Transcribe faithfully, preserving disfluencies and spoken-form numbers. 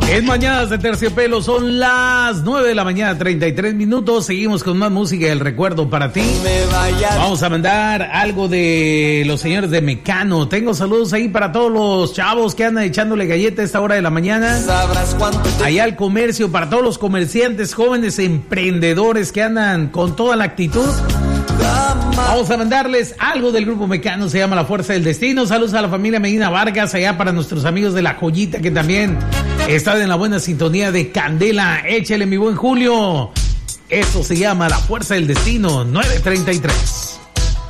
En Mañanas de Terciopelo son las nueve de la mañana, treinta y tres minutos. Seguimos con más música del recuerdo para ti. Vamos a mandar algo de los señores de Mecano. Tengo saludos ahí para todos los chavos que andan echándole galleta a esta hora de la mañana. Allá al comercio, para todos los comerciantes, jóvenes emprendedores que andan con toda la actitud. Vamos a mandarles algo del grupo Mecano, se llama La Fuerza del Destino. Saludos a la familia Medina Vargas, allá para nuestros amigos de La Joyita que también están en la buena sintonía de Candela. Échale, mi buen Julio. Eso se llama La Fuerza del Destino, nueve treinta y tres.